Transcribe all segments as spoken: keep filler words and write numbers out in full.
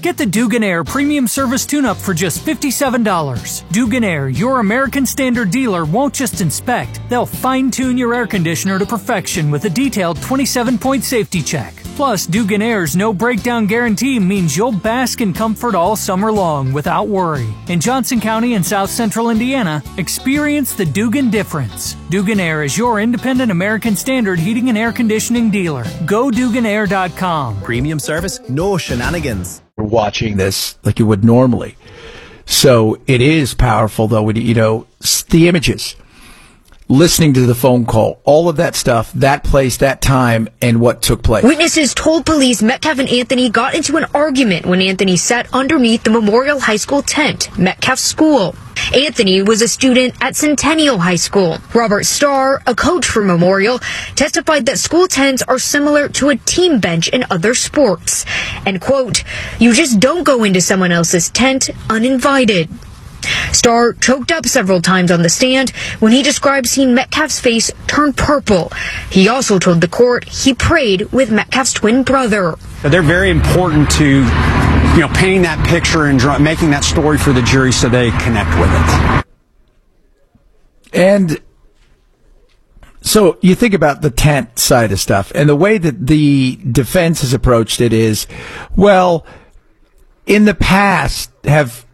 Get the Dugan Air Premium Service Tune-Up for just fifty-seven dollars. Dugan Air, your American Standard dealer, won't just inspect. They'll fine-tune your air conditioner to perfection with a detailed twenty-seven point safety check. Plus, Dugan Air's no-breakdown guarantee means you'll bask in comfort all summer long without worry. In Johnson County and South Central Indiana, experience the Dugan difference. Dugan Air is your independent American Standard heating and air conditioning dealer. Go Dugan Air dot com. Premium service, no shenanigans. We're watching this like you would normally. So it is powerful, though, you know, the images. Listening to the phone call, all of that stuff, that place, that time, and what took place. Witnesses told police Metcalf and Anthony got into an argument when Anthony sat underneath the Memorial High School tent, Metcalf's school. Anthony was a student at Centennial High School. Robert Starr, a coach for Memorial, testified that school tents are similar to a team bench in other sports. And, quote, you just don't go into someone else's tent uninvited. Starr choked up several times on the stand when he described seeing Metcalf's face turn purple. He also told the court he prayed with Metcalf's twin brother. They're very important to, you know, painting that picture and drawing, making that story for the jury so they connect with it. And so you think about the tent side of stuff, and the way that the defense has approached it is, well, in the past have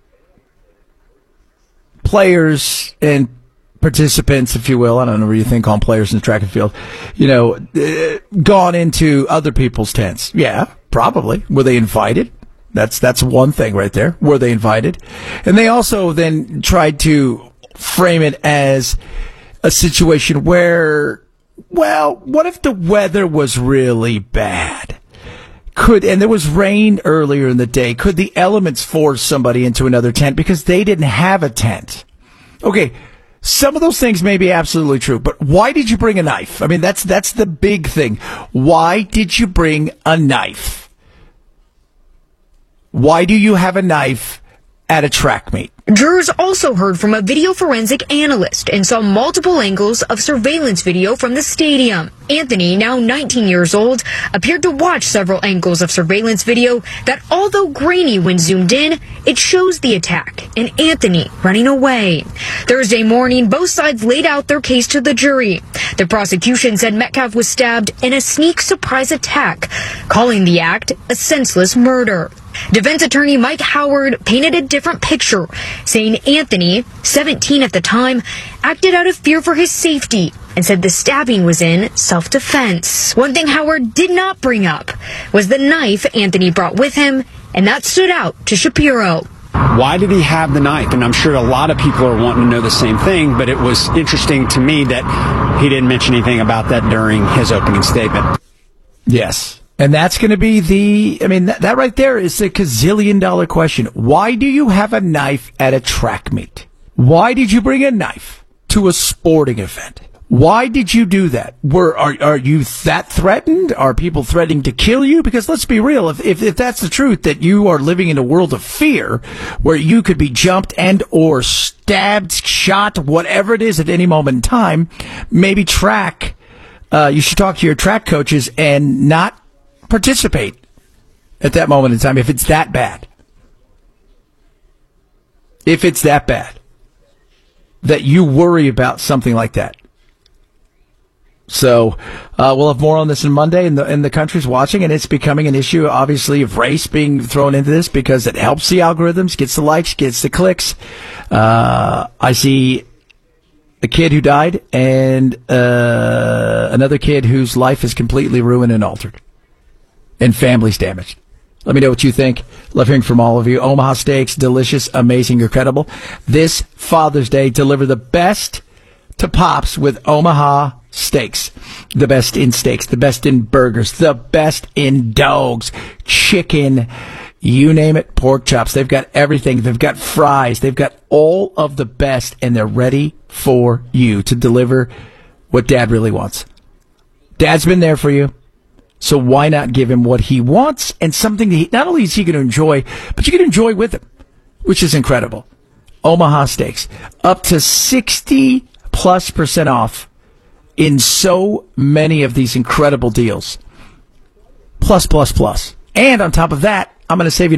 players and participants, if you will, I don't know what you think on players in the track and field, you know, uh, gone into other people's tents. Yeah, probably. Were they invited? That's that's one thing right there. Were they invited? And they also then tried to frame it as a situation where, well, what if the weather was really bad? Could, and there was rain earlier in the day, could the elements force somebody into another tent because they didn't have a tent? Okay, some of those things may be absolutely true, but why did you bring a knife? I mean, that's that's the big thing. Why did you bring a knife? Why do you have a knife at a track meet? Jurors also heard from a video forensic analyst and saw multiple angles of surveillance video from the stadium. Anthony, now nineteen years old, appeared to watch several angles of surveillance video that, although grainy when zoomed in, it shows the attack and Anthony running away. Thursday morning, both sides laid out their case to the jury. The prosecution said Metcalf was stabbed in a sneak surprise attack, calling the act a senseless murder. Defense attorney Mike Howard painted a different picture, saying Anthony, seventeen at the time, acted out of fear for his safety and said the stabbing was in self-defense. One thing Howard did not bring up was the knife Anthony brought with him, and that stood out to Shapiro. Why did he have the knife? And I'm sure a lot of people are wanting to know the same thing, but it was interesting to me that he didn't mention anything about that during his opening statement. Yes. And that's going to be the, I mean, that, that right there is a gazillion dollar question. Why do you have a knife at a track meet? Why did you bring a knife to a sporting event? Why did you do that? Were, are, are you that threatened? Are people threatening to kill you? Because let's be real, if, if, if that's the truth, that you are living in a world of fear where you could be jumped and or stabbed, shot, whatever it is at any moment in time, maybe track, uh, you should talk to your track coaches and not participate at that moment in time if it's that bad. If it's that bad that you worry about something like that. So uh, we'll have more on this on Monday, and the, and the country's watching, and it's becoming an issue, obviously, of race being thrown into this because it helps the algorithms, gets the likes, gets the clicks. Uh, I see a kid who died and uh, another kid whose life is completely ruined and altered. And families damaged. Let me know what you think. Love hearing from all of you. Omaha Steaks, delicious, amazing, incredible. This Father's Day, deliver the best to Pops with Omaha Steaks. The best in steaks, the best in burgers, the best in dogs, chicken, you name it, pork chops. They've got everything. They've got fries. They've got all of the best, and they're ready for you to deliver what Dad really wants. Dad's been there for you. So why not give him what he wants and something that he, not only is he going to enjoy, but you can enjoy with him, which is incredible. Omaha Steaks, up to sixty plus percent off in so many of these incredible deals. Plus, plus, plus. And on top of that, I'm going to save you